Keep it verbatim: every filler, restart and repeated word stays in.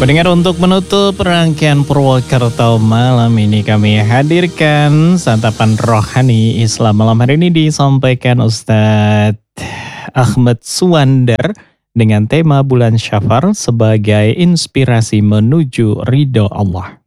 Pendengar, untuk menutup rangkaian Purwokerto malam ini kami hadirkan santapan rohani Islam. Malam hari ini disampaikan Ustadz Ahmad Suwandar dengan tema bulan Syafar sebagai inspirasi menuju ridho Allah.